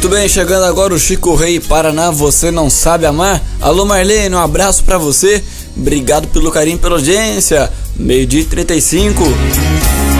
Muito bem, chegando agora o Chico Rei Paraná, Você Não Sabe Amar. Alô Marlene, um abraço pra você. Obrigado pelo carinho, pela audiência. 12h35.